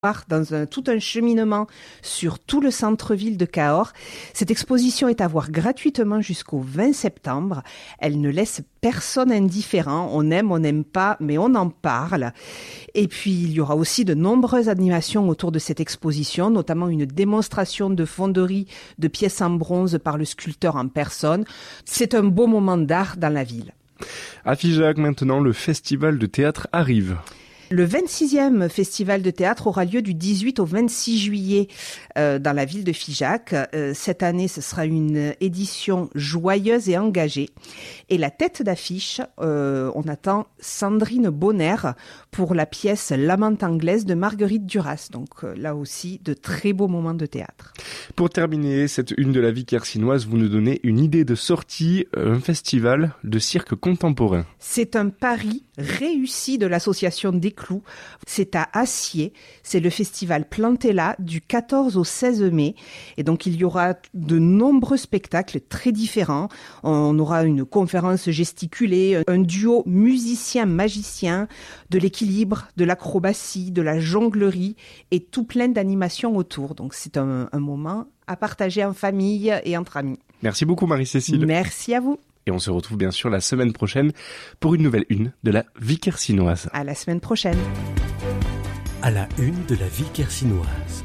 dans tout un cheminement sur tout le centre-ville de Cahors. Cette exposition est à voir gratuitement jusqu'au 20 septembre. Elle ne laisse personne indifférent. On aime, on n'aime pas, mais on en parle. Et puis, il y aura aussi de nombreuses animations autour de cette exposition, notamment une démonstration de fonderie de pièces en bronze par le sculpteur en personne. C'est un beau moment d'art dans la ville. À Figeac, maintenant, le festival de théâtre arrive. Le 26e festival de théâtre aura lieu du 18 au 26 juillet dans la ville de Figeac. Cette année, ce sera une édition joyeuse et engagée. Et la tête d'affiche, on attend Sandrine Bonner pour la pièce L'amante anglaise de Marguerite Duras. Donc là aussi, de très beaux moments de théâtre. Pour terminer cette une de la vie quercinoise, vous nous donnez une idée de sortie, un festival de cirque contemporain. C'est un pari réussi de l'association des Clous. C'est à Acier. C'est le festival Plantella du 14 au 16 mai. Et donc, il y aura de nombreux spectacles très différents. On aura une conférence gesticulée, un duo musicien-magicien, de l'équilibre, de l'acrobatie, de la jonglerie et tout plein d'animations autour. Donc, c'est un moment à partager en famille et entre amis. Merci beaucoup Marie-Cécile. Merci à vous. Et on se retrouve bien sûr la semaine prochaine pour une nouvelle une de la vie quercinoise. À la semaine prochaine. À la une de la vie quercinoise.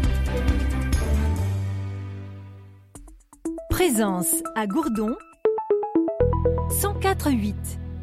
Présence à Gourdon 104.8.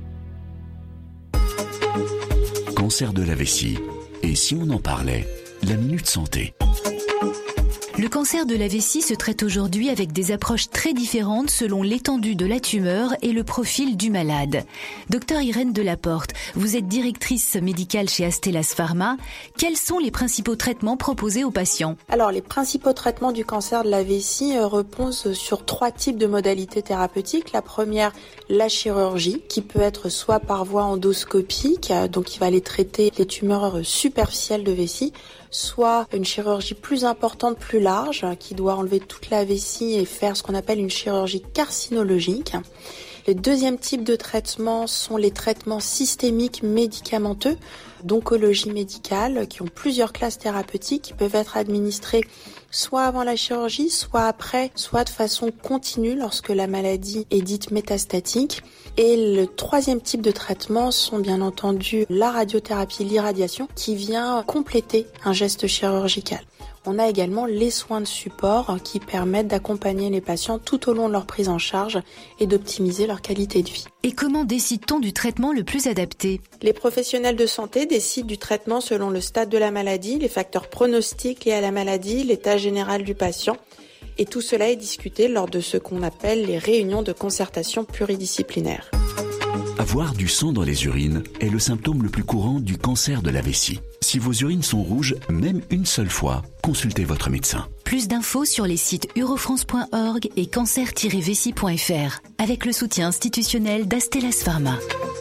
Cancer de la vessie. Et si on en parlait, la Minute Santé. Le cancer de la vessie se traite aujourd'hui avec des approches très différentes selon l'étendue de la tumeur et le profil du malade. Docteur Irène Delaporte, vous êtes directrice médicale chez Astellas Pharma. Quels sont les principaux traitements proposés aux patients ? Alors, les principaux traitements du cancer de la vessie reposent sur 3 types de modalités thérapeutiques. La première, la chirurgie, qui peut être soit par voie endoscopique, donc qui va aller traiter les tumeurs superficielles de vessie, soit une chirurgie plus importante, plus large, qui doit enlever toute la vessie et faire ce qu'on appelle une chirurgie carcinologique. Le deuxième type de traitement sont les traitements systémiques médicamenteux, d'oncologie médicale, qui ont plusieurs classes thérapeutiques, qui peuvent être administrés soit avant la chirurgie, soit après, soit de façon continue lorsque la maladie est dite métastatique. Et le troisième type de traitement sont bien entendu la radiothérapie, l'irradiation, qui vient compléter un geste chirurgical. On a également les soins de support qui permettent d'accompagner les patients tout au long de leur prise en charge et d'optimiser leur qualité de vie. Et comment décide-t-on du traitement le plus adapté ? Les professionnels de santé décident du traitement selon le stade de la maladie, les facteurs pronostiques liés à la maladie, l'état général du patient. Et tout cela est discuté lors de ce qu'on appelle les réunions de concertation pluridisciplinaire. Avoir du sang dans les urines est le symptôme le plus courant du cancer de la vessie. Si vos urines sont rouges, même une seule fois, consultez votre médecin. Plus d'infos sur les sites urofrance.org et cancer-vessie.fr avec le soutien institutionnel d'Astellas Pharma.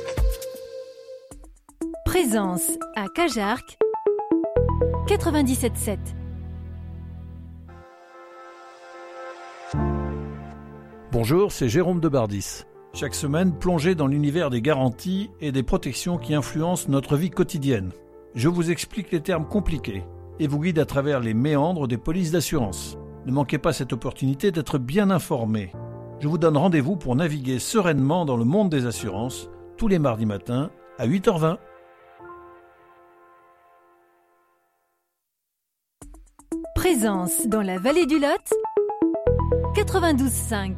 Présence à Cajarc 97.7. Bonjour, c'est Jérôme Debardis. Chaque semaine, plongez dans l'univers des garanties et des protections qui influencent notre vie quotidienne. Je vous explique les termes compliqués et vous guide à travers les méandres des polices d'assurance. Ne manquez pas cette opportunité d'être bien informé. Je vous donne rendez-vous pour naviguer sereinement dans le monde des assurances tous les mardis matins à 8h20. Présence dans la vallée du Lot 92.5.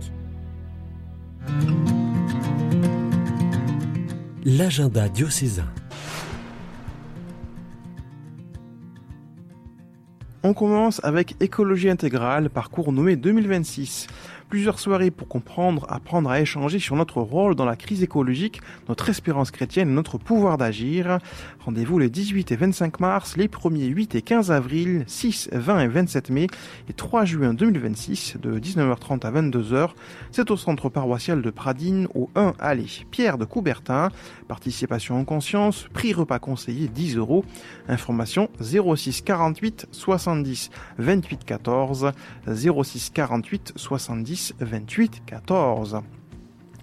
L'agenda diocésain. On commence avec Écologie intégrale, parcours nommé 2026. Plusieurs soirées pour comprendre, apprendre à échanger sur notre rôle dans la crise écologique, notre espérance chrétienne et notre pouvoir d'agir. Rendez-vous les 18 et 25 mars, les 1er, 8 et 15 avril, 6, 20 et 27 mai et 3 juin 2026 de 19h30 à 22h. C'est au centre paroissial de Pradines au 1 allée Pierre de Coubertin. Participation en conscience, prix repas conseillé 10 €. Information 06 48 70 28 14, 06 48 70 28 14.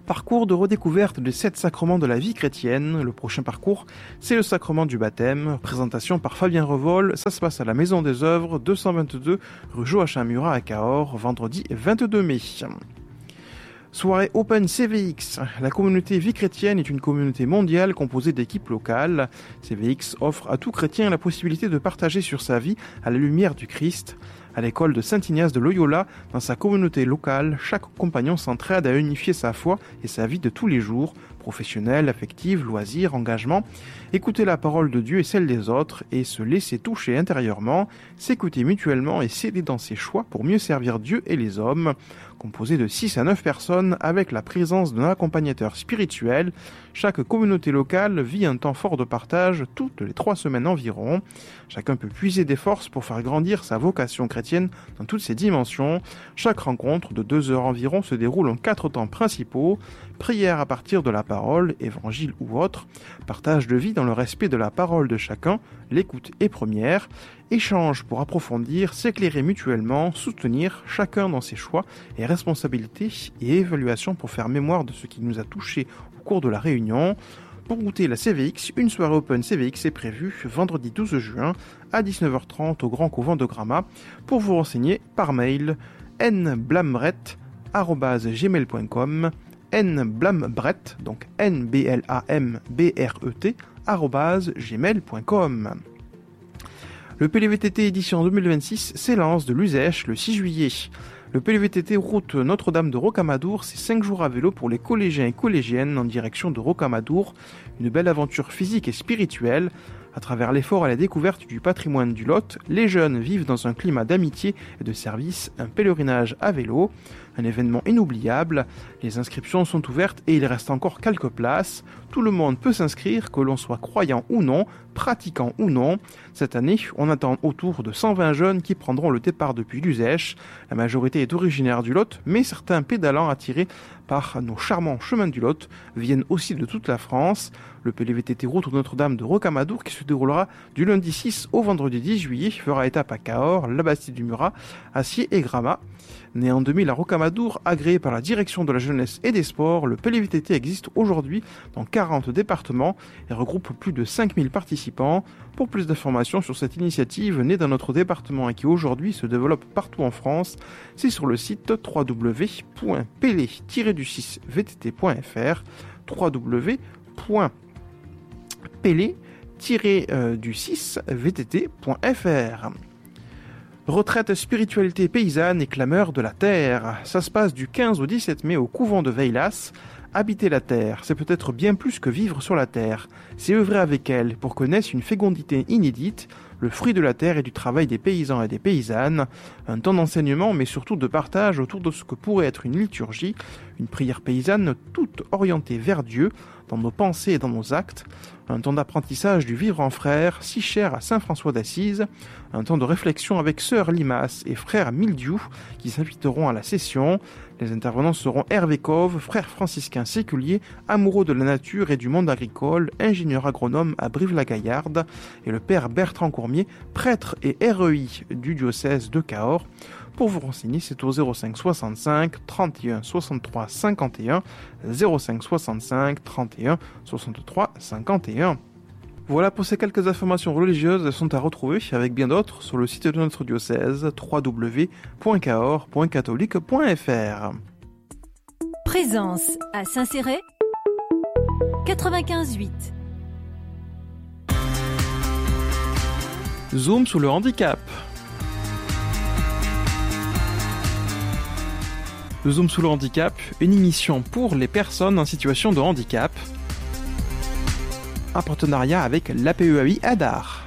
Parcours de redécouverte des 7 sacrements de la vie chrétienne. Le prochain parcours, c'est le sacrement du baptême. Présentation par Fabien Revol. Ça se passe à la Maison des Œuvres, 222 rue Joachim Murat à Cahors, vendredi 22 mai. Soirée Open CVX. La communauté Vie Chrétienne est une communauté mondiale composée d'équipes locales. CVX offre à tout chrétien la possibilité de partager sur sa vie à la lumière du Christ. À l'école de Saint-Ignace de Loyola, dans sa communauté locale, chaque compagnon s'entraide à unifier sa foi et sa vie de tous les jours, professionnelle, affective, loisirs, engagement, écouter la parole de Dieu et celle des autres et se laisser toucher intérieurement, s'écouter mutuellement et s'aider dans ses choix pour mieux servir Dieu et les hommes. Composé de 6 à 9 personnes avec la présence d'un accompagnateur spirituel, chaque communauté locale vit un temps fort de partage toutes les 3 semaines environ. Chacun peut puiser des forces pour faire grandir sa vocation chrétienne dans toutes ses dimensions. Chaque rencontre de 2 heures environ se déroule en 4 temps principaux. Prière à partir de la parole, évangile ou autre, partage de vie dans le respect de la parole de chacun, l'écoute est première, échange pour approfondir, s'éclairer mutuellement, soutenir chacun dans ses choix et responsabilités et évaluation pour faire mémoire de ce qui nous a touchés au cours de la réunion. Pour goûter la CVX, une soirée Open CVX est prévue vendredi 12 juin à 19h30 au Grand Couvent de Gramat. Pour vous renseigner, par mail nblambrett@gmail.com nblambret, donc nblambret @gmail.com. Le PLVTT édition 2026 s'élance de l'Uzèche le 6 juillet. Le PLVTT route Notre-Dame de Rocamadour, c'est 5 jours à vélo pour les collégiens et collégiennes en direction de Rocamadour. Une belle aventure physique et spirituelle. À travers l'effort et la découverte du patrimoine du Lot, les jeunes vivent dans un climat d'amitié et de service, un pèlerinage à vélo, un événement inoubliable. Les inscriptions sont ouvertes et il reste encore quelques places. Tout le monde peut s'inscrire, que l'on soit croyant ou non, pratiquant ou non. Cette année, on attend autour de 120 jeunes qui prendront le départ depuis l'Uzèche. La majorité est originaire du Lot, mais certains pédalants attirés par nos charmants chemins du Lot viennent aussi de toute la France. Le PLVTT route Notre-Dame de Rocamadour, qui se déroulera du lundi 6 au vendredi 10 juillet, fera étape à Cahors, la Bastide du Murat, Acier et Gramat. Né en 2000 à Rocamadour, agréé par la direction de la jeunesse et des sports, le PLVTT existe aujourd'hui dans 40 départements et regroupe plus de 5000 participants. Pour plus d'informations sur cette initiative née dans notre département et qui aujourd'hui se développe partout en France, c'est sur le site www.pele-vtt.fr www.pele-vtt.fr. Retraite spiritualité paysanne et clameur de la terre. Ça se passe du 15 au 17 mai au couvent de Veylas. Habiter la terre, c'est peut-être bien plus que vivre sur la terre. C'est œuvrer avec elle pour que naisse une fécondité inédite, le fruit de la terre et du travail des paysans et des paysannes. Un temps d'enseignement, mais surtout de partage autour de ce que pourrait être une liturgie, une prière paysanne toute orientée vers Dieu, dans nos pensées et dans nos actes. Un temps d'apprentissage du vivre en frère, si cher à saint François d'Assise. Un temps de réflexion avec sœur Limace et frère Mildiou, qui s'inviteront à la session. Les intervenants seront Hervé Cove, frère franciscain séculier, amoureux de la nature et du monde agricole, ingénieur agronome à Brive-la-Gaillarde, et le père Bertrand Courmier, prêtre et REI du diocèse de Cahors. Pour vous renseigner, c'est au 05 65 31 63 51, 05 65 31 63 51. Voilà pour ces quelques informations religieuses, elles sont à retrouver avec bien d'autres sur le site de notre diocèse www.cahors.catholique.fr. Présence à Saint-Céré 95.8. Zoom sur le handicap. Le Zoom sous le handicap, une émission pour les personnes en situation de handicap. Un partenariat avec l'APEAI Hadar.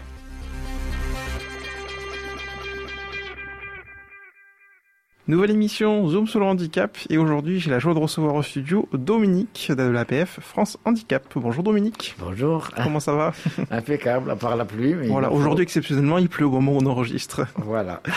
Nouvelle émission Zoom sur le handicap et aujourd'hui j'ai la joie de recevoir au studio Dominique de l'APF France Handicap. Bonjour Dominique. Bonjour. Comment ça va? Impeccable, à part la pluie. Mais voilà, aujourd'hui exceptionnellement il pleut au moment où on enregistre. Voilà.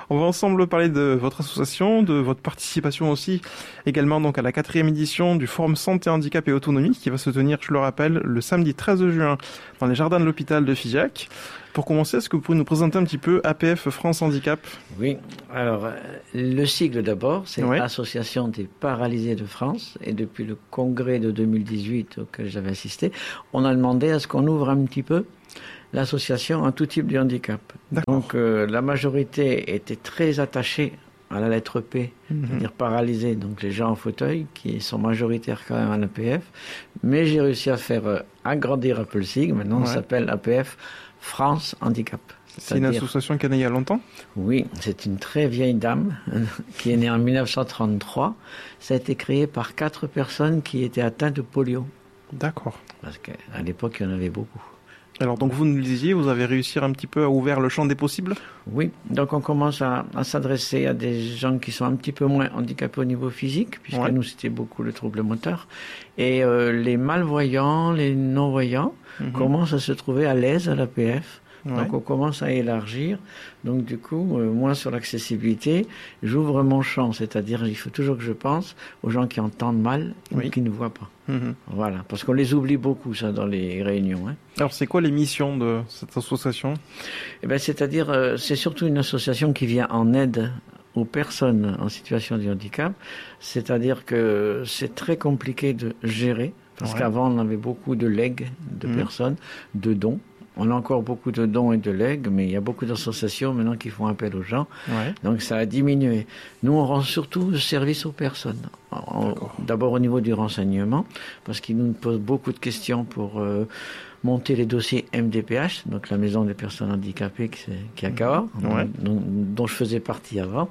On va ensemble parler de votre association, de votre participation aussi, également donc à la 4e édition du Forum Santé, Handicap et Autonomie qui va se tenir, je le rappelle, le samedi 13 juin dans les jardins de l'hôpital de Figeac. Pour commencer, est-ce que vous pouvez nous présenter un petit peu APF France Handicap ? Oui, alors le sigle d'abord, c'est l'Association des paralysés de France, et depuis le congrès de 2018 auquel j'avais assisté, on a demandé à ce qu'on ouvre un petit peu l'association à tout type de handicap. Donc la majorité était très attachée à la lettre P, c'est-à-dire paralysés, donc les gens en fauteuil, qui sont majoritaires quand même à l'APF, mais j'ai réussi à faire agrandir un peu le sigle, maintenant ça s'appelle APF France Handicap. C'est une association qui est née il y a longtemps ? Oui, c'est une très vieille dame qui est née en 1933. Ça a été créé par 4 personnes qui étaient atteintes de polio. D'accord. Parce qu'à l'époque, il y en avait beaucoup. Alors donc vous nous le disiez, vous avez réussi un petit peu à ouvrir le champ des possibles ? Oui, donc on commence à s'adresser à des gens qui sont un petit peu moins handicapés au niveau physique, puisque nous c'était beaucoup le trouble moteur. Et les malvoyants, les non-voyants commencent à se trouver à l'aise à l'APF. Donc on commence à élargir. Donc du coup, moi sur l'accessibilité, j'ouvre mon champ, c'est-à-dire il faut toujours que je pense aux gens qui entendent mal ou qui ne voient pas. Voilà, parce qu'on les oublie beaucoup ça dans les réunions. Alors c'est quoi les missions de cette association ? C'est-à-dire c'est surtout une association qui vient en aide aux personnes en situation de handicap, c'est-à-dire que c'est très compliqué de gérer, parce qu'avant on avait beaucoup de legs de personnes, de dons. On a encore beaucoup de dons et de legs, mais il y a beaucoup d'associations maintenant qui font appel aux gens. Donc ça a diminué. Nous, on rend surtout service aux personnes. D'abord au niveau du renseignement, parce qu'ils nous posent beaucoup de questions pour monter les dossiers MDPH, donc la Maison des personnes handicapées qui est à Cahors, dont je faisais partie avant.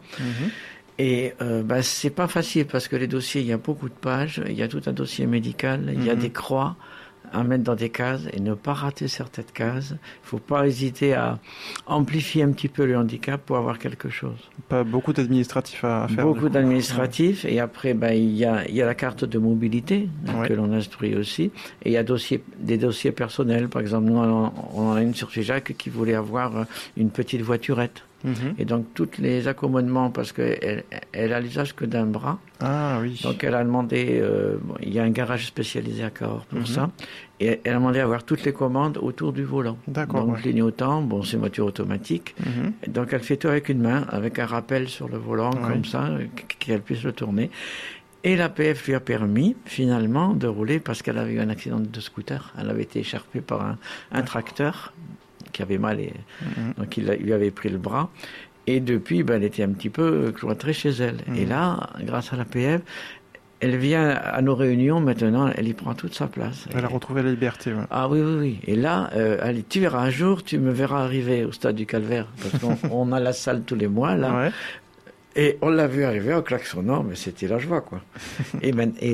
Et c'est pas facile parce que les dossiers, il y a beaucoup de pages, il y a tout un dossier médical, il y a des croix à mettre dans des cases et ne pas rater certaines cases. Il ne faut pas hésiter à amplifier un petit peu le handicap pour avoir quelque chose. Pas beaucoup d'administratifs à faire. Beaucoup d'administratifs. Et après, il y a la carte de mobilité que l'on instruit aussi. Et il y a des dossiers personnels. Par exemple, nous, on en a une sur Figeac qui voulait avoir une petite voiturette. Et donc, tous les accommodements, parce qu'elle a l'usage que d'un bras. Ah oui. Donc, elle a demandé, il y a un garage spécialisé à Cahors pour ça. Et elle a demandé à avoir toutes les commandes autour du volant. D'accord. Donc, clignotant, c'est une voiture automatique. Donc, elle fait tout avec une main, avec un rappel sur le volant, comme ça, qu'elle puisse le tourner. Et l'APF lui a permis, finalement, de rouler parce qu'elle avait eu un accident de scooter. Elle avait été écharpée par un tracteur qui avait mal, donc il lui avait pris le bras. Et depuis, elle était un petit peu cloîtrée chez elle. Et là, grâce à l'APF, elle vient à nos réunions maintenant, elle y prend toute sa place. Elle a retrouvé la liberté. Ah oui. Et là, tu verras un jour, tu me verras arriver au stade du Calvaire, parce qu'on a la salle tous les mois, là. Et on l'a vu arriver en klaxonnant, mais c'était la joie, quoi. Et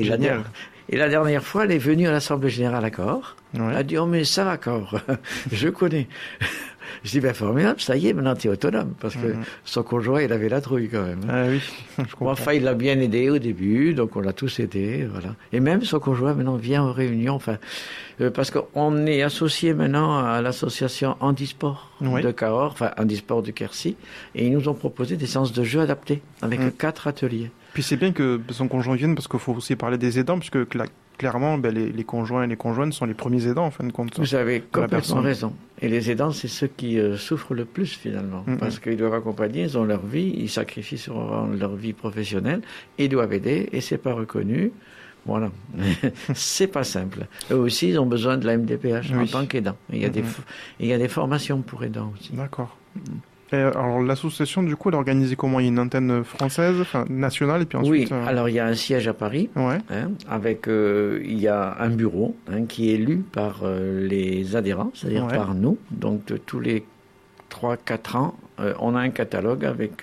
la dernière fois, elle est venue à l'Assemblée Générale à Cahors. Elle a dit, mais ça va, Cahors, je connais. Je dis, formidable, ça y est, maintenant tu es autonome. Parce que son conjoint, il avait la trouille quand même. Ah oui, je comprends. Enfin, il l'a bien aidé au début, donc on l'a tous aidé, voilà. Et même son conjoint, maintenant, vient aux réunions, parce qu'on est associé maintenant à l'association Handisport de Cahors, enfin, Handisport du Quercy, et ils nous ont proposé des séances de jeux adaptées, avec 4 ateliers. Puis c'est bien que son conjoint vienne, parce qu'il faut aussi parler des aidants, puisque clairement, les conjoints et les conjointes sont les premiers aidants, en fin de compte. Vous avez complètement raison. Et les aidants, c'est ceux qui souffrent le plus, finalement. Parce qu'ils doivent accompagner, ils ont leur vie, ils sacrifient sur leur vie professionnelle, ils doivent aider, et c'est pas reconnu. Voilà. C'est pas simple. Eux aussi, ils ont besoin de la MDPH en tant qu'aidants. Il y a des formations pour aidants aussi. D'accord. Alors l'association, du coup, elle est organisée comment ? Il y a une antenne française, nationale, et puis ensuite... Oui, alors il y a un siège à Paris, avec il y a un bureau qui est élu par les adhérents, c'est-à-dire par nous. Donc tous les 3-4 ans, on a un catalogue avec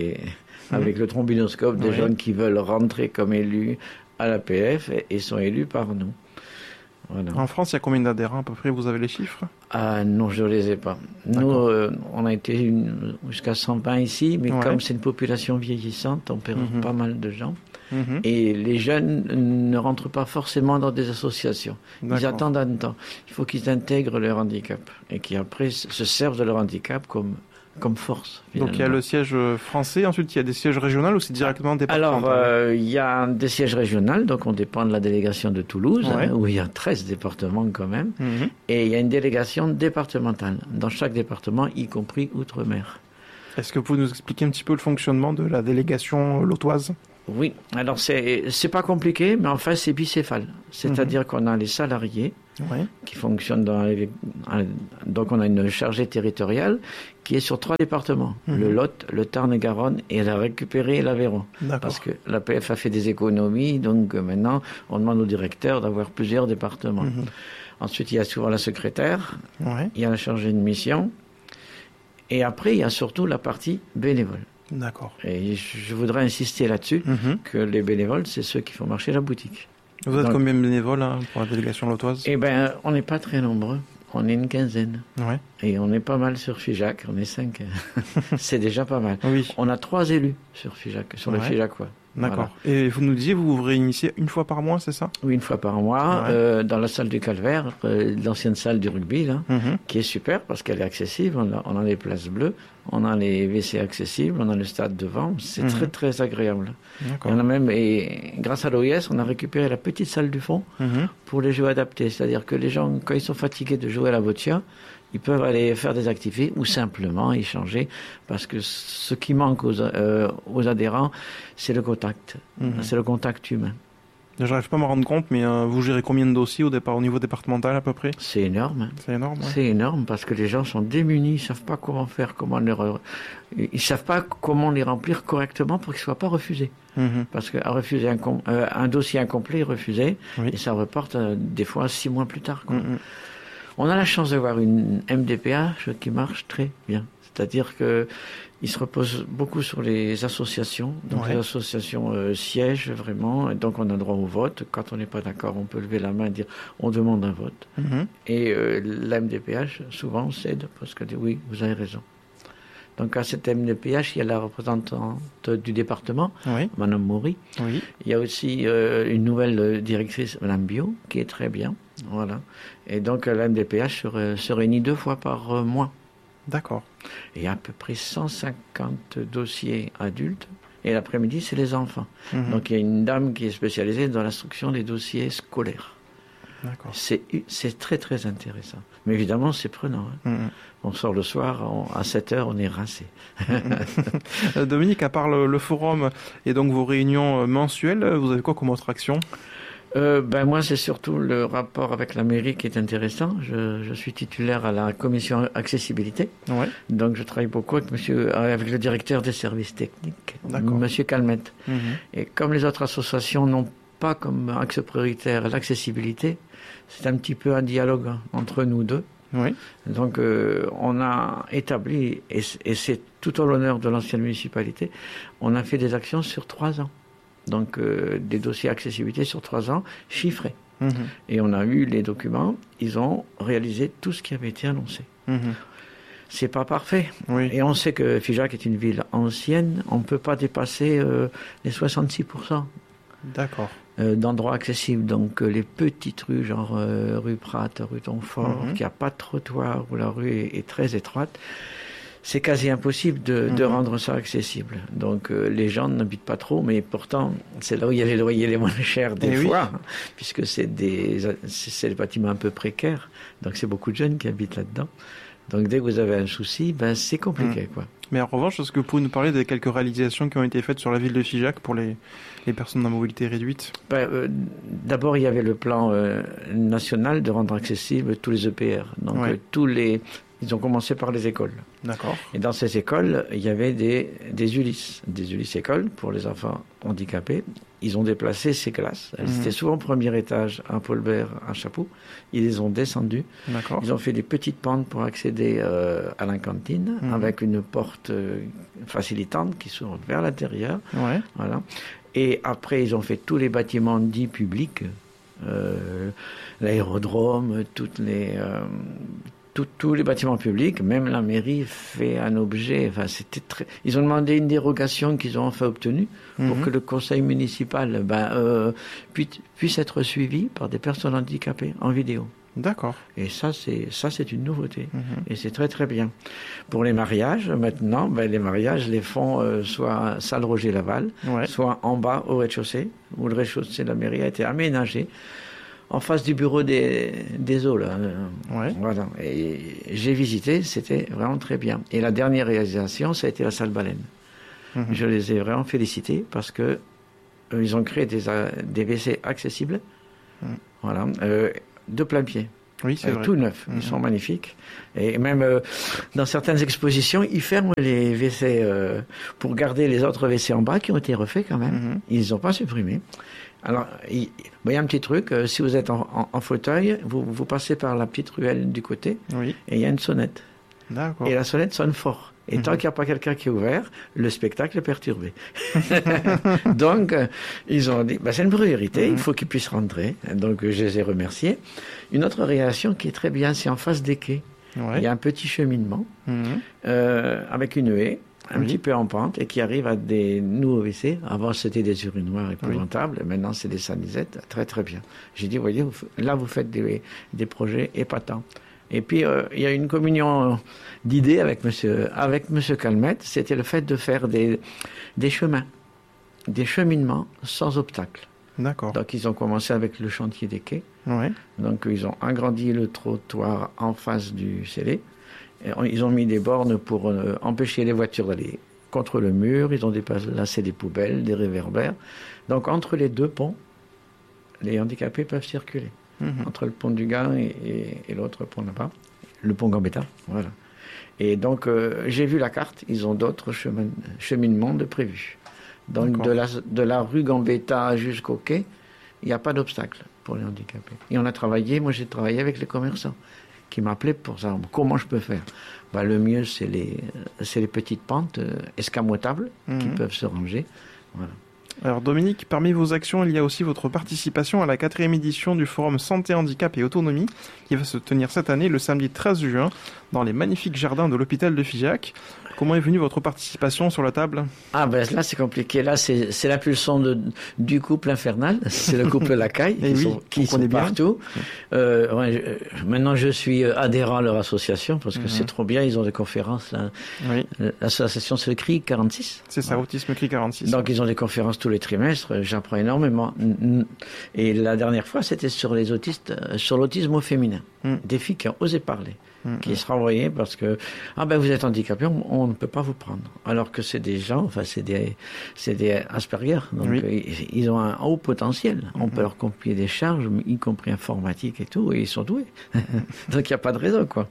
le trombinoscope des jeunes qui veulent rentrer comme élus à l'APF et sont élus par nous. Voilà. En France, il y a combien d'adhérents à peu près ? Vous avez les chiffres ? Ah non, je ne les ai pas. Nous, on a été jusqu'à 120 ici, mais comme c'est une population vieillissante, on perd pas mal de gens. Et les jeunes ne rentrent pas forcément dans des associations. Ils attendent un temps. Il faut qu'ils intègrent leur handicap et qui après se servent de leur handicap comme force. Finalement. Donc il y a le siège français, ensuite il y a des sièges régionaux ou c'est directement départemental? Alors il y a des sièges régionaux, donc on dépend de la délégation de Toulouse, où il y a 13 départements quand même, et il y a une délégation départementale, dans chaque département, y compris Outre-mer. Est-ce que vous pouvez nous expliquer un petit peu le fonctionnement de la délégation lautoise? Oui, alors c'est pas compliqué, mais en fait c'est bicéphale. C'est-à-dire qu'on a les salariés qui fonctionnent donc on a une chargée territoriale qui est sur 3 départements, le Lot, le Tarn-et-Garonne et la Récupérée et l'Aveyron. Parce que l'APF a fait des économies, donc maintenant on demande au directeur d'avoir plusieurs départements. Ensuite il y a souvent la secrétaire, il y a la chargée de mission, et après il y a surtout la partie bénévole. D'accord. Et je voudrais insister là-dessus, que les bénévoles, c'est ceux qui font marcher la boutique. Vous êtes combien de bénévoles pour la délégation lautoise? Eh bien, on n'est pas très nombreux. On est une quinzaine. Et on est pas mal sur Figeac. On est 5. C'est déjà pas mal. On a 3 élus sur Figeac, sur le Figeacois. D'accord. Voilà. Et vous nous disiez, vous vous réunissez une fois par mois, c'est ça? Oui, une fois par mois, dans la salle du Calvaire, l'ancienne salle du rugby, là, qui est super parce qu'elle est accessible. On a les places bleues, on a les WC accessibles, on a le stade devant. C'est très, très agréable. Et on a même, et grâce à l'OIS, on a récupéré la petite salle du fond pour les jeux adaptés. C'est-à-dire que les gens, quand ils sont fatigués de jouer à la boccia, ils peuvent aller faire des activités ou simplement échanger parce que ce qui manque aux adhérents, c'est le contact. C'est le contact humain. J'arrive pas à me rendre compte, mais vous gérez combien de dossiers au niveau départemental à peu près? C'est énorme. C'est énorme, C'est énorme parce que les gens sont démunis, ils savent pas comment faire, ils savent pas comment les remplir correctement pour qu'ils soient pas refusés. Parce qu'à refuser un dossier incomplet refusé, et ça reporte des fois 6 mois plus tard. On a la chance d'avoir une MDPH qui marche très bien. C'est-à-dire qu'il se repose beaucoup sur les associations. Donc les associations siègent vraiment. Et donc on a droit au vote. Quand on n'est pas d'accord, on peut lever la main et dire on demande un vote. Et la MDPH souvent cède parce qu'elle dit oui, vous avez raison. Donc à cette MDPH, il y a la représentante du département, Madame Maury. Il y a aussi une nouvelle directrice, Madame Bio, qui est très bien. Voilà. Et donc la MDPH se réunit 2 fois par mois. D'accord. Il y a à peu près 150 dossiers adultes. Et l'après-midi, c'est les enfants. Donc il y a une dame qui est spécialisée dans l'instruction des dossiers scolaires. D'accord. C'est très très intéressant. Mais évidemment, c'est prenant. On sort le soir, à 7h, on est rincé. Dominique, à part le forum et donc vos réunions mensuelles, vous avez quoi comme autre action? Moi, c'est surtout le rapport avec la mairie qui est intéressant. Je suis titulaire à la commission accessibilité. Donc, je travaille beaucoup avec le directeur des services techniques, Monsieur Calmette. Et comme les autres associations n'ont pas comme axe prioritaire l'accessibilité, c'est un petit peu un dialogue entre nous deux. Donc, on a établi, et c'est tout en l'honneur de l'ancienne municipalité, on a fait des actions sur 3 ans. Donc des dossiers accessibilité sur 3 ans, chiffrés. Et on a eu les documents, ils ont réalisé tout ce qui avait été annoncé. C'est pas parfait. Et on sait que Figeac est une ville ancienne, on ne peut pas dépasser les 66%. D'accord. D'endroits accessibles. Donc les petites rues, genre rue Prat, rue Tonfort, qui n'a pas de trottoir, où la rue est très étroite, c'est quasi impossible de rendre ça accessible. Donc les gens n'habitent pas trop, mais pourtant c'est là où il y a les loyers les moins chers des fois, puisque c'est des bâtiments un peu précaires. Donc c'est beaucoup de jeunes qui habitent là-dedans. Donc dès que vous avez un souci, c'est compliqué, quoi. Mais en revanche, est-ce que vous pouvez nous parler des quelques réalisations qui ont été faites sur la ville de Figeac pour les personnes à mobilité réduite? D'abord, il y avait le plan national de rendre accessible tous les EPR. Donc ils ont commencé par les écoles. D'accord. Et dans ces écoles, il y avait des ULIS écoles pour les enfants handicapés. Ils ont déplacé ces classes. Elles étaient souvent au premier étage à Paulbert, à Chapoux. Ils les ont descendues. D'accord. Ils ont fait des petites pentes pour accéder à la cantine avec une porte facilitante qui s'ouvre vers l'intérieur. Voilà. Et après, ils ont fait tous les bâtiments dits publics, l'aérodrome, tous les bâtiments publics, même la mairie fait un objet. Enfin, ils ont demandé une dérogation qu'ils ont enfin obtenue pour que le conseil municipal puisse être suivi par des personnes handicapées en vidéo. D'accord. Et ça c'est une nouveauté. Et c'est très très bien. Pour les mariages, maintenant, les mariages les font soit salle Roger Laval, soit en bas au rez-de-chaussée, où le rez-de-chaussée de la mairie a été aménagé en face du bureau des eaux, là. Voilà. Et j'ai visité, c'était vraiment très bien. Et la dernière réalisation, ça a été la salle Baleine. Je les ai vraiment félicités parce que ils ont créé des WC accessibles, voilà, de plein pied. Oui, c'est vrai. Tout neuf. Ils sont magnifiques. Et même dans certaines expositions, ils ferment les WC pour garder les autres WC en bas qui ont été refaits quand même. Ils ne les ont pas supprimés. Alors, il y a un petit truc, si vous êtes en fauteuil, vous passez par la petite ruelle du côté, et il y a une sonnette. D'accord. Et la sonnette sonne fort. Et tant qu'il n'y a pas quelqu'un qui est ouvert, le spectacle est perturbé. Donc, ils ont dit, c'est une priorité, il faut qu'ils puissent rentrer. Donc, je les ai remerciés. Une autre réaction qui est très bien, c'est en face des quais. Il y a un petit cheminement avec une haie, un petit peu en pente, et qui arrive à des nouveaux WC. Avant, c'était des urinoirs épouvantables. Maintenant, c'est des sanisettes. Très, très bien. J'ai dit, voyez, là, vous faites des projets épatants. Et puis, il y a une communion d'idées avec monsieur Calmette. C'était le fait de faire des chemins, des cheminements sans obstacle. D'accord. Donc, ils ont commencé avec le chantier des quais. Donc, ils ont agrandi le trottoir en face du scellé. Ils ont mis des bornes pour empêcher les voitures d'aller contre le mur. Ils ont déplacé des poubelles, des réverbères. Donc, entre les deux ponts, les handicapés peuvent circuler. Entre le pont du Gant et l'autre pont là-bas, le pont Gambetta. Voilà. Et donc, j'ai vu la carte. Ils ont d'autres cheminements de prévus. Donc, de la rue Gambetta jusqu'au quai, il n'y a pas d'obstacle pour les handicapés. Et on a travaillé, moi j'ai travaillé avec les commerçants qui m'appelaient pour ça. Comment je peux faire? Le mieux, c'est les petites pentes escamotables qui peuvent se ranger. Voilà. Alors Dominique, parmi vos actions, il y a aussi votre participation à la 4e édition du Forum Santé, Handicap et Autonomie qui va se tenir cette année le samedi 13 juin dans les magnifiques jardins de l'hôpital de Figeac. Comment est venue votre participation sur la table? Là c'est compliqué. Là c'est la pulsion du couple infernal. C'est le couple Lacaille qui sont partout. Maintenant je suis adhérent à leur association parce que c'est trop bien. Ils ont des conférences là. L'association c'est le CRI 46. C'est ça, Autisme CRI 46. Donc ils ont des conférences tous les trimestres. J'apprends énormément. Et la dernière fois c'était sur les autistes, sur l'autisme au féminin. Des filles qui ont osé parler. Qui se renvoyaient parce que vous êtes handicapé, on ne peut pas vous prendre. Alors que c'est des gens, c'est des Asperger, donc ils ont un haut potentiel. On peut leur confier des charges, y compris informatique et tout, et ils sont doués. Donc il n'y a pas de raison, quoi.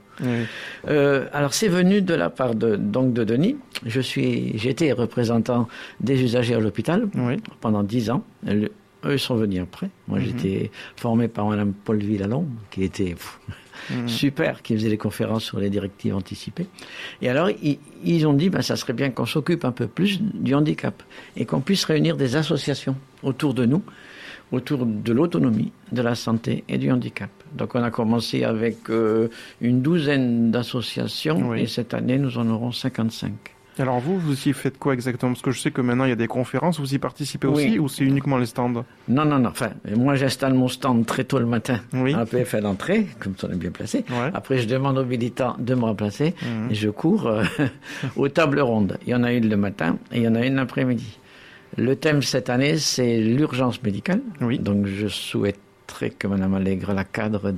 Alors c'est venu de la part de Denis. J'étais représentant des usagers à l'hôpital pendant 10 ans. Eux sont venus après. Moi j'étais formé par Mme Paul Villalon, qui était super, qui faisait des conférences sur les directives anticipées. Et alors, ils ont dit, ça serait bien qu'on s'occupe un peu plus du handicap et qu'on puisse réunir des associations autour de nous, autour de l'autonomie, de la santé et du handicap. Donc, on a commencé avec une douzaine d'associations et cette année, nous en aurons 55. Alors vous y faites quoi exactement? Parce que je sais que maintenant il y a des conférences, vous y participez aussi ou c'est uniquement les stands? Non. Enfin, moi j'installe mon stand très tôt le matin à la PFL d'entrée, comme ça on est bien placé. Après je demande aux militants de me remplacer et je cours aux tables rondes. Il y en a une le matin et il y en a une l'après-midi. Le thème cette année c'est l'urgence médicale. Donc je souhaiterais que Mme Allègre, la cadre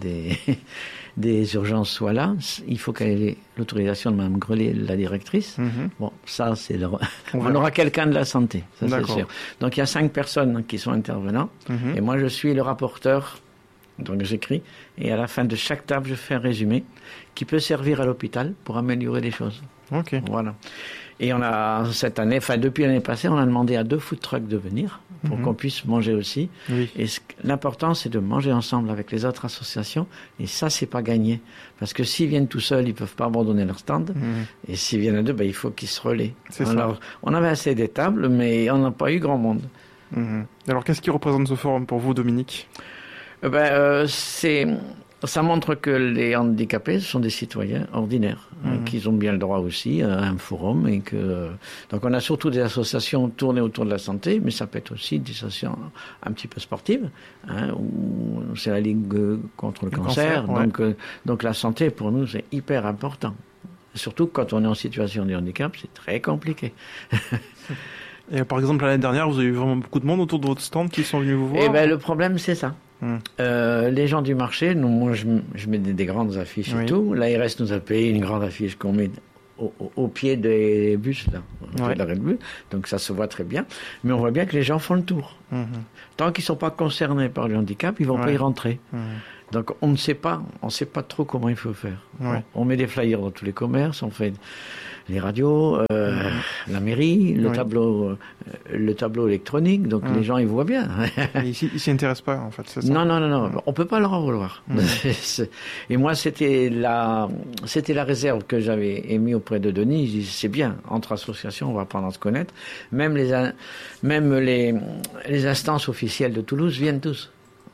des urgences soit là. Il faut qu'elle ait l'autorisation de Mme Grelier, la directrice. Bon, ça, on aura quelqu'un de la santé, ça c'est sûr. Donc il y a 5 personnes qui sont intervenants. Et moi, je suis le rapporteur. Donc j'écris. Et à la fin de chaque table, je fais un résumé qui peut servir à l'hôpital pour améliorer les choses. Voilà. Et on a cette année, depuis l'année passée, on a demandé à 2 food trucks de venir pour qu'on puisse manger aussi. Et l'important, c'est de manger ensemble avec les autres associations. Et ça, c'est pas gagné. Parce que s'ils viennent tout seuls, ils peuvent pas abandonner leur stand. Et s'ils viennent à 2, il faut qu'ils se relaient. Alors, on avait assez des tables, mais on n'a pas eu grand monde. Alors, qu'est-ce qui représente ce forum pour vous, Dominique? Ça montre que les handicapés sont des citoyens ordinaires, qu'ils ont bien le droit aussi à un forum et que donc on a surtout des associations tournées autour de la santé, mais ça peut être aussi des associations un petit peu sportives, où c'est la Ligue contre le cancer. Donc la santé pour nous c'est hyper important. Surtout quand on est en situation de handicap, c'est très compliqué. Et par exemple l'année dernière, vous avez eu vraiment beaucoup de monde autour de votre stand qui sont venus vous voir. Eh ben le problème c'est ça. Les gens du marché, moi je mets des grandes affiches et tout. L'ARS nous a payé une grande affiche qu'on met au pied des bus, là, au pied de l'arrêt de bus. Donc ça se voit très bien. Mais on voit bien que les gens font le tour. Tant qu'ils ne sont pas concernés par le handicap, ils ne vont pas y rentrer. Donc on ne sait pas trop comment il faut faire. On met des flyers dans tous les commerces, on fait les radios, la mairie, le tableau électronique, donc les gens ils voient bien. Ils s'y intéressent pas en fait, c'est ça? Non, on peut pas leur en vouloir. Et moi c'était la réserve que j'avais émise auprès de Denis. Je dis c'est bien, entre associations on va apprendre à se connaître. Même les instances officielles de Toulouse viennent tous.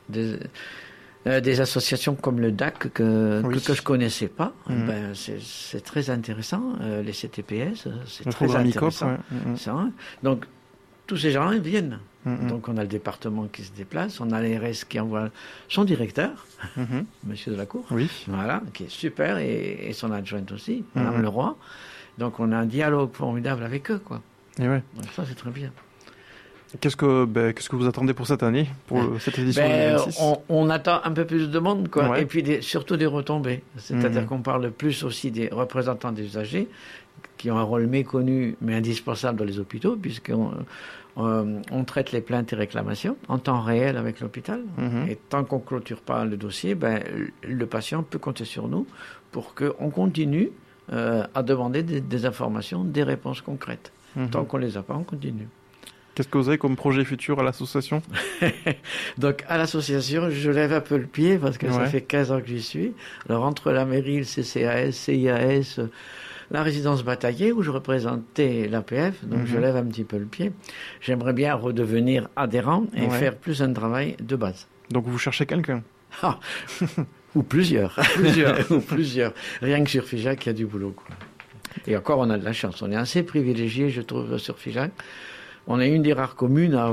Des associations comme le DAC que je connaissais pas, c'est très intéressant. Les CTPS, c'est le très intéressant. Ça, donc tous ces gens ils viennent. Donc on a le département qui se déplace, on a l'ARS qui envoie son directeur, Monsieur Delacour, voilà, qui est super, et son adjointe aussi, Madame Leroy. Donc on a un dialogue formidable avec eux, quoi. Et donc ça c'est très bien. Qu'est-ce que vous attendez pour cette année, pour cette édition 2026? On attend un peu plus de monde, quoi, et puis surtout des retombées. C'est-à-dire qu'on parle plus aussi des représentants des usagers, qui ont un rôle méconnu mais indispensable dans les hôpitaux, puisqu'on traite les plaintes et réclamations en temps réel avec l'hôpital. Et tant qu'on ne clôture pas le dossier, le patient peut compter sur nous pour qu'on continue à demander des informations, des réponses concrètes. Tant qu'on ne les a pas, on continue. Qu'est-ce que vous avez comme projet futur à l'association? Donc, à l'association, je lève un peu le pied parce que ça fait 15 ans que j'y suis. Alors, entre la mairie, le CCAS, CIAS, la résidence bataillée où je représentais l'APF, donc je lève un petit peu le pied. J'aimerais bien redevenir adhérent et faire plus un travail de base. Donc, vous cherchez quelqu'un? Ou plusieurs. Ou plusieurs. Rien que sur Figeac, il y a du boulot, quoi. Et encore, on a de la chance. On est assez privilégié, je trouve, sur Figeac. On est une des rares communes à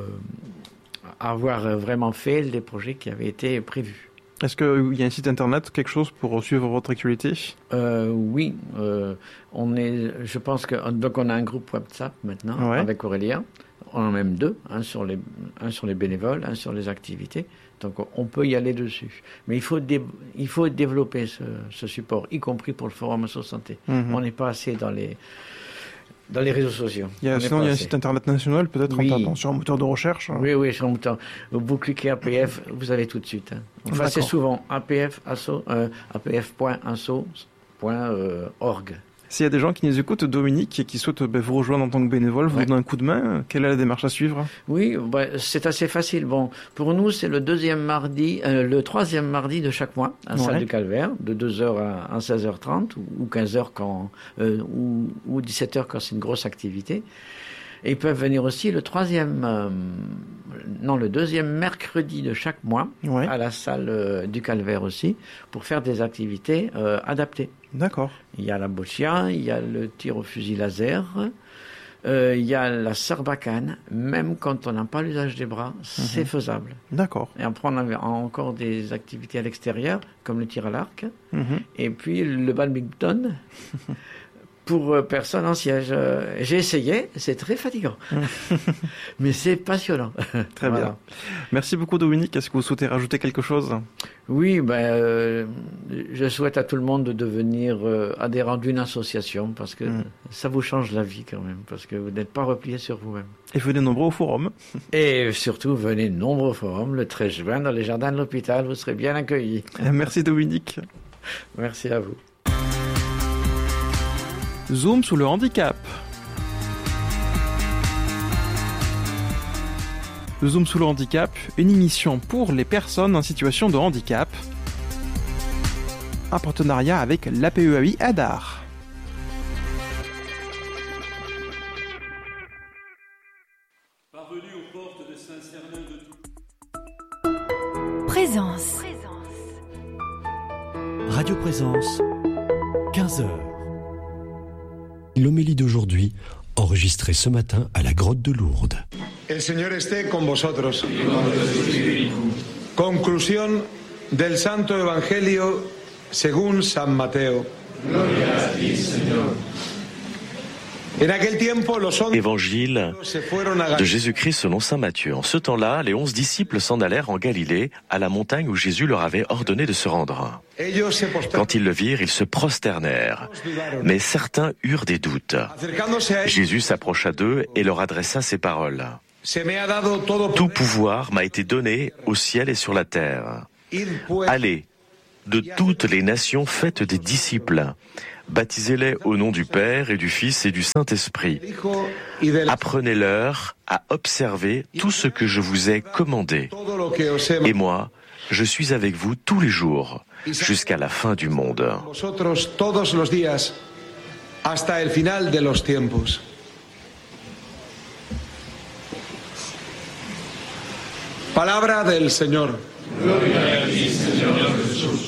avoir vraiment fait les projets qui avaient été prévus. Est-ce qu'il y a un site internet, quelque chose pour suivre votre actualité? Oui, je pense donc on a un groupe WhatsApp maintenant avec Aurélien. On en a même deux, un sur les bénévoles, un sur les activités. Donc on peut y aller dessus. Mais il faut développer ce support, y compris pour le Forum Asso Santé. On n'est pas assez dans les réseaux sociaux. Sinon, il y a un site internet national, peut-être en tapant sur un moteur de recherche. Oui, sur un moteur. Vous cliquez APF, vous avez tout de suite. Enfin, c'est souvent apf.asso.org. S'il y a des gens qui nous écoutent, Dominique, et qui souhaitent vous rejoindre en tant que bénévole, vous donner un coup de main, quelle est la démarche à suivre? Oui, c'est assez facile. Bon, pour nous, c'est le troisième mardi de chaque mois, à Salle du Calvaire, de 2h à 16h30, ou 15h ou 17h quand c'est une grosse activité. Et ils peuvent venir aussi le deuxième mercredi de chaque mois, à la Salle du Calvaire aussi, pour faire des activités adaptées. D'accord. Il y a la boccia, il y a le tir au fusil laser, il y a la sarbacane. Même quand on n'a pas l'usage des bras, c'est faisable. D'accord. Et après, on a encore des activités à l'extérieur, comme le tir à l'arc, et puis le badminton. Pour personnes en siège. J'ai essayé, c'est très fatigant. Mais c'est passionnant. Très bien. Merci beaucoup Dominique. Est-ce que vous souhaitez rajouter quelque chose? Oui, je souhaite à tout le monde de devenir adhérent d'une association parce que ça vous change la vie quand même, parce que vous n'êtes pas replié sur vous-même. Et venez nombreux au forum. Et surtout, venez nombreux au forum le 13 juin dans les jardins de l'hôpital, vous serez bien accueillis. Merci Dominique. Merci à vous. Zoom sous le handicap. Zoom sous le handicap, une émission pour les personnes en situation de handicap. Un partenariat avec l'APEAI Hadar. Parvenu aux portes de Saint-Cernin de tout. Présence. Radio Présence, 15h. L'homélie d'aujourd'hui, enregistrée ce matin à la grotte de Lourdes. El Señor esté con vosotros. Conclusión del Santo Evangelio según San Mateo. Gloria a ti, Señor. Évangile de Jésus-Christ selon saint Matthieu. En ce temps-là, les 11 disciples s'en allèrent en Galilée, à la montagne où Jésus leur avait ordonné de se rendre. Quand ils le virent, ils se prosternèrent. Mais certains eurent des doutes. Jésus s'approcha d'eux et leur adressa ces paroles. Tout pouvoir m'a été donné au ciel et sur la terre. Allez, de toutes les nations, faites des disciples. Baptisez-les au nom du Père et du Fils et du Saint-Esprit. Apprenez-leur à observer tout ce que je vous ai commandé. Et moi, je suis avec vous tous les jours, jusqu'à la fin du monde. Palabra del Señor. Gloria a ti, Señor Jesús.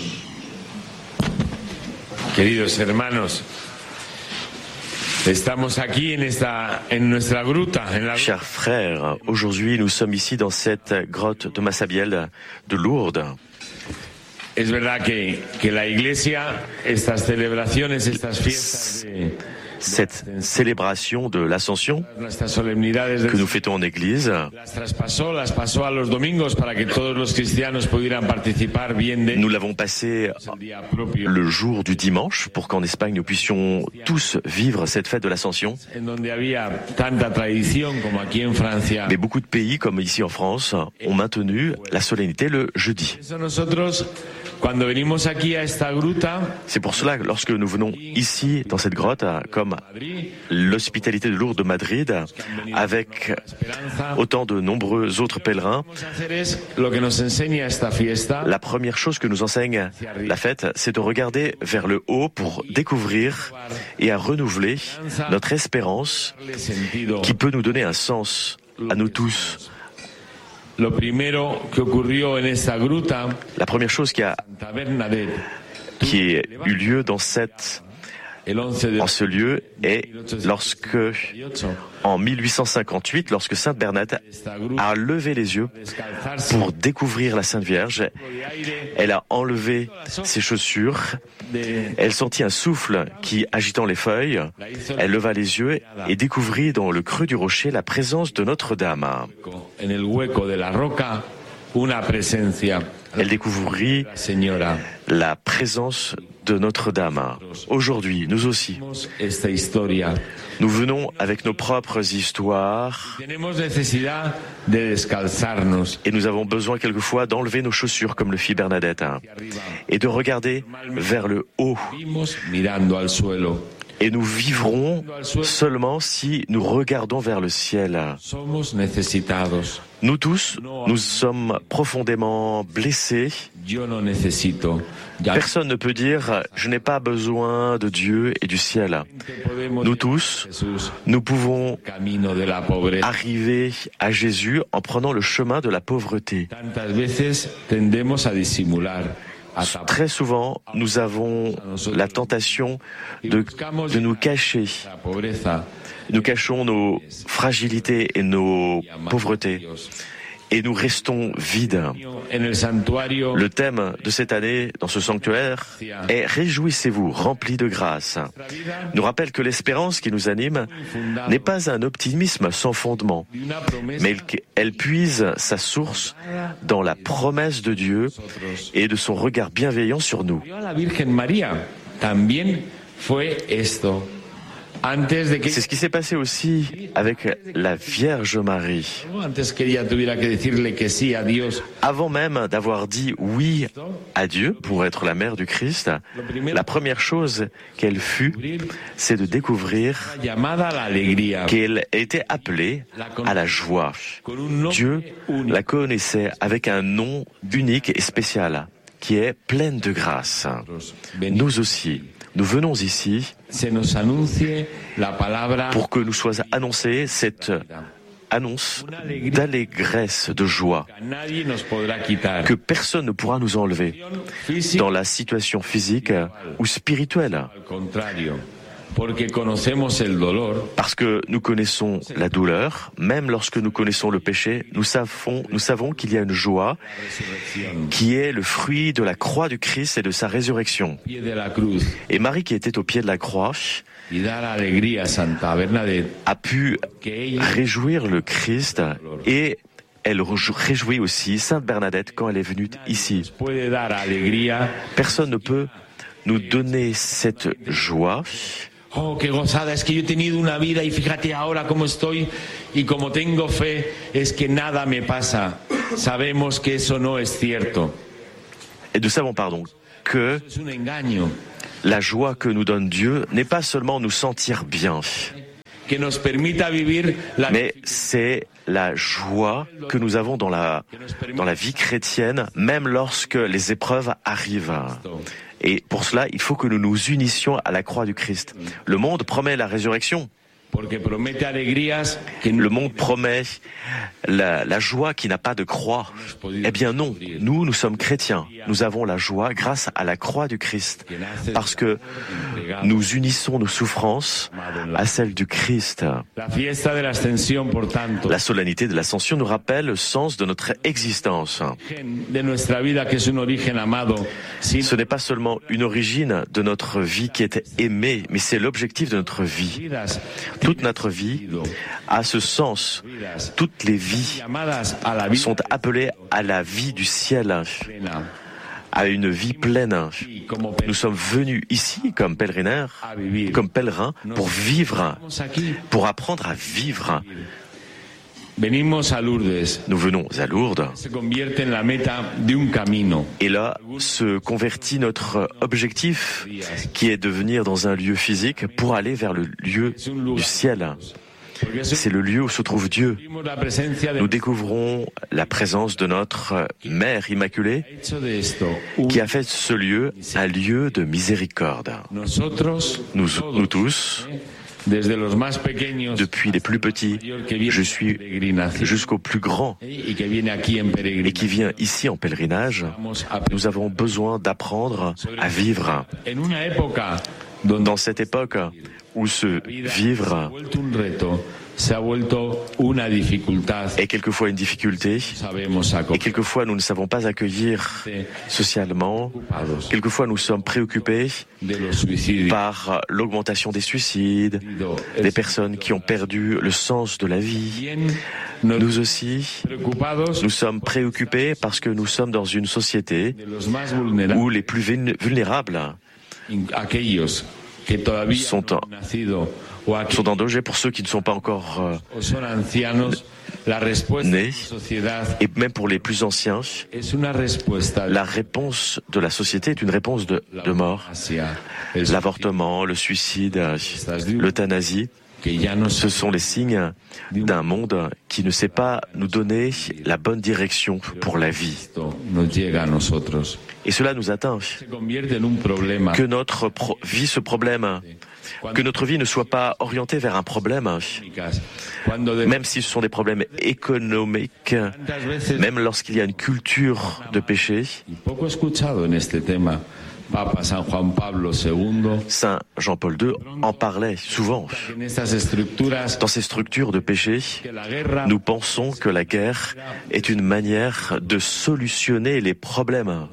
Queridos hermanos, estamos aquí en nuestra gruta. Chers frères, aujourd'hui nous sommes ici dans cette grotte de Massabielle de Lourdes. Es verdad que la Iglesia, estas celebraciones, estas fiestas cette célébration de l'Ascension que nous fêtons en Église, nous l'avons passé le jour du dimanche pour qu'en Espagne nous puissions tous vivre cette fête de l'Ascension. Mais beaucoup de pays, comme ici en France, ont maintenu la solennité le jeudi. C'est pour cela que lorsque nous venons ici, dans cette grotte, comme l'hospitalité de Lourdes de Madrid, avec autant de nombreux autres pèlerins, la première chose que nous enseigne la fête, c'est de regarder vers le haut pour découvrir et à renouveler notre espérance qui peut nous donner un sens à nous tous. La première chose qui a eu lieu dans en ce lieu est lorsque, en 1858, lorsque Sainte Bernadette a levé les yeux pour découvrir la Sainte Vierge, elle a enlevé ses chaussures, elle sentit un souffle qui, agitant les feuilles, elle leva les yeux et découvrit dans le creux du rocher la présence de Notre-Dame. Elle découvrit la présence de Notre-Dame. Aujourd'hui, nous aussi, nous venons avec nos propres histoires et nous avons besoin quelquefois d'enlever nos chaussures comme le fit Bernadette et de regarder vers le haut. Et nous vivrons seulement si nous regardons vers le ciel. Nous tous, nous sommes profondément blessés. Personne ne peut dire « je n'ai pas besoin de Dieu et du ciel ». Nous tous, nous pouvons arriver à Jésus en prenant le chemin de la pauvreté. Très souvent, nous avons la tentation de nous cacher. Nous cachons nos fragilités et nos pauvretés. Et nous restons vides. Le thème de cette année, dans ce sanctuaire, est « Réjouissez-vous, remplis de grâce ». Nous rappelle que l'espérance qui nous anime n'est pas un optimisme sans fondement, mais elle puise sa source dans la promesse de Dieu et de son regard bienveillant sur nous. C'est ce qui s'est passé aussi avec la Vierge Marie. Avant même d'avoir dit oui à Dieu pour être la mère du Christ, la première chose qu'elle fut, c'est de découvrir qu'elle était appelée à la joie. Dieu la connaissait avec un nom unique et spécial, qui est pleine de grâce. Nous aussi, nous venons ici pour que nous soit annoncée cette annonce d'allégresse, de joie, que personne ne pourra nous enlever dans la situation physique ou spirituelle. Parce que nous connaissons la douleur, même lorsque nous connaissons le péché, nous savons qu'il y a une joie qui est le fruit de la croix du Christ et de sa résurrection. Et Marie, qui était au pied de la croix, a pu réjouir le Christ, et elle réjouit aussi Sainte Bernadette quand elle est venue ici. Personne ne peut nous donner cette joie. Oh, qué gozada, es que yo he tenido una vida y fíjate ahora cómo estoy y como tengo fe es que nada me pasa. Sabemos que eso no es cierto. Et nous savons, que la joie que nous donne Dieu n'est pas seulement nous sentir bien, mais c'est la joie que nous avons dans la vie chrétienne, même lorsque les épreuves arrivent. Et pour cela, il faut que nous nous unissions à la croix du Christ. Le monde promet la résurrection. Le monde promet la joie qui n'a pas de croix. Eh bien non, nous sommes chrétiens. Nous avons la joie grâce à la croix du Christ. Parce que nous unissons nos souffrances à celles du Christ. La solennité de l'Ascension nous rappelle le sens de notre existence. Ce n'est pas seulement une origine de notre vie qui est aimée, mais c'est l'objectif de notre vie. Toute notre vie a ce sens. Toutes les vies sont appelées à la vie du ciel, à une vie pleine. Nous sommes venus ici comme pèlerins pour vivre, pour apprendre à vivre. Nous venons à Lourdes et là se convertit notre objectif qui est de venir dans un lieu physique pour aller vers le lieu du ciel. C'est le lieu où se trouve Dieu. Nous découvrons la présence de notre Mère Immaculée qui a fait ce lieu un lieu de miséricorde. Nous tous, depuis les plus petits, jusqu'aux plus grands, et qui vient ici en pèlerinage, nous avons besoin d'apprendre à vivre. Dans cette époque où se vivre est quelquefois une difficulté, et quelquefois nous ne savons pas accueillir socialement, quelquefois nous sommes préoccupés par l'augmentation des suicides, des personnes qui ont perdu le sens de la vie. Nous aussi, nous sommes préoccupés parce que nous sommes dans une société où les plus vulnérables sont en danger. Pour ceux qui ne sont pas encore nés, et même pour les plus anciens, la réponse de la société est une réponse de mort. L'avortement, le suicide, l'euthanasie, ce sont les signes d'un monde qui ne sait pas nous donner la bonne direction pour la vie. Et cela nous atteint. Que notre vie se problème, que notre vie ne soit pas orientée vers un problème, même si ce sont des problèmes économiques, même lorsqu'il y a une culture de péché. Saint Jean-Paul II en parlait souvent. Dans ces structures de péché, nous pensons que la guerre est une manière de solutionner les problèmes.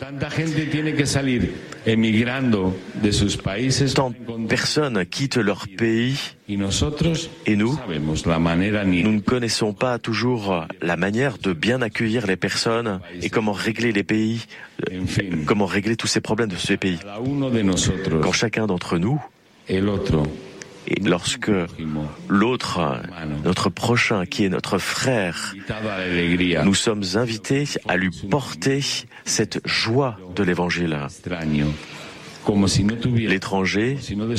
Tant de personnes quittent leur pays et nous ne connaissons pas toujours la manière de bien accueillir les personnes et comment régler les pays, comment régler tous ces problèmes de ces pays. Quand chacun d'entre nous, et lorsque l'autre, notre prochain, qui est notre frère, nous sommes invités à lui porter cette joie de l'Évangile. L'étranger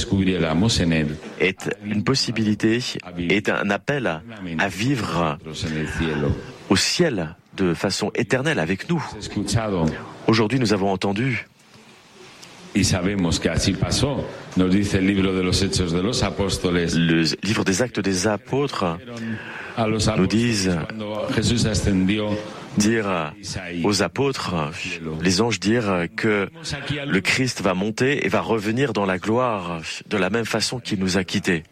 est une possibilité, est un appel à vivre au ciel de façon éternelle avec nous. Aujourd'hui, nous avons entendu. Le livre des Actes des Apôtres nous disent dire aux apôtres, les anges dire que le Christ va monter et va revenir dans la gloire de la même façon qu'il nous a quittés.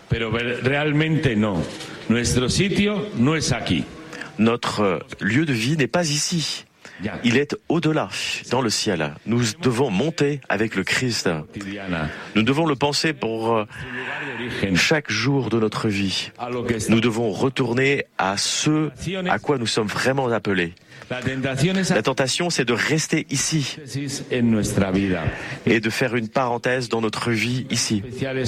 Notre lieu de vie n'est pas ici. Il est au-delà, dans le ciel. Nous devons monter avec le Christ. Nous devons le penser pour chaque jour de notre vie. Nous devons retourner à ce à quoi nous sommes vraiment appelés. La tentation, c'est de rester ici et de faire une parenthèse dans notre vie ici.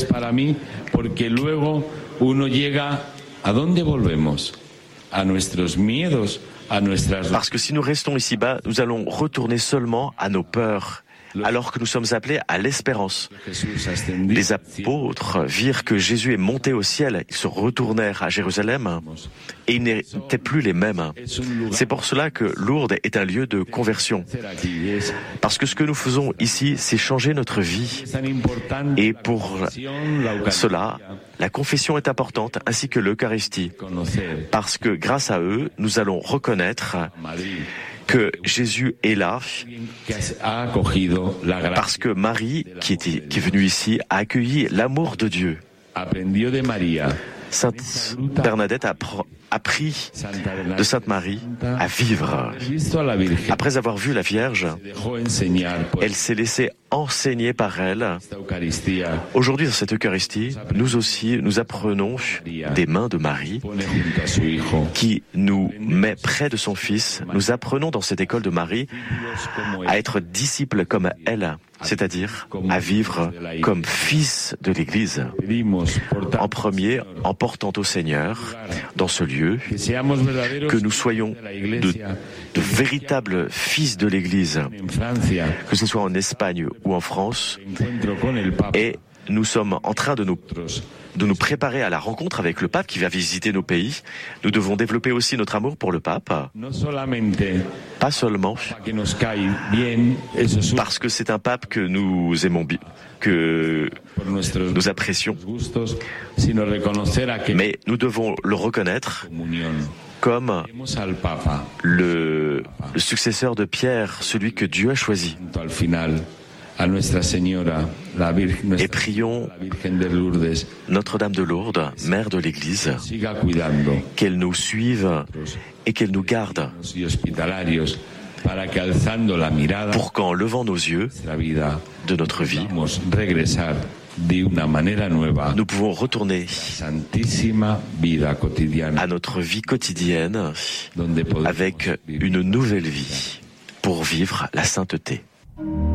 Parce que si nous restons ici-bas, nous allons retourner seulement à nos peurs, alors que nous sommes appelés à l'espérance. Les apôtres virent que Jésus est monté au ciel, ils se retournèrent à Jérusalem et ils n'étaient plus les mêmes. C'est pour cela que Lourdes est un lieu de conversion. Parce que ce que nous faisons ici, c'est changer notre vie. Et pour cela, la confession est importante, ainsi que l'Eucharistie. Parce que grâce à eux, nous allons reconnaître que Jésus est là, parce que Marie, qui est venue ici, a accueilli l'amour de Dieu. Sainte Bernadette a appris de Sainte Marie à vivre. Après avoir vu la Vierge, elle s'est laissée enseigner par elle. Aujourd'hui, dans cette Eucharistie, nous aussi, nous apprenons des mains de Marie qui nous met près de son Fils. Nous apprenons dans cette école de Marie à être disciples comme elle, c'est-à-dire à vivre comme fils de l'Église. En premier, en portant au Seigneur dans ce lieu, que nous soyons de véritables fils de l'Église, que ce soit en Espagne ou en France, et nous sommes en train de nous préparer à la rencontre avec le pape qui va visiter nos pays. Nous devons développer aussi notre amour pour le pape, pas seulement parce que c'est un pape que nous aimons bien, que nous apprécions, mais nous devons le reconnaître comme le successeur de Pierre, celui que Dieu a choisi. Et prions Notre-Dame de Lourdes, Mère de l'Église, qu'elle nous suive et qu'elle nous garde, pour qu'en levant nos yeux de notre vie, nous pouvons retourner à notre vie quotidienne avec une nouvelle vie pour vivre la sainteté.